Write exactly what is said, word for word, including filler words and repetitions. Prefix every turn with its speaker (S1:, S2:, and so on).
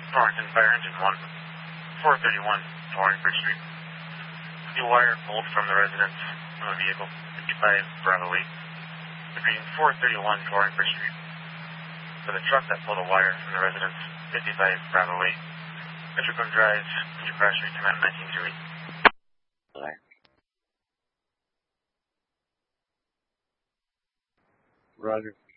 S1: Torrington Fire Engine one, four thirty-one Torringford Street. The wire pulled from the residence of a vehicle, fifty-five Bravo eight, between four thirty-one Torringford Street. For the truck that pulled a wire from the residence, fifty-five Bravo eight, Metrocom Drive, New Crash Street, command nineteen two eight.
S2: Roger.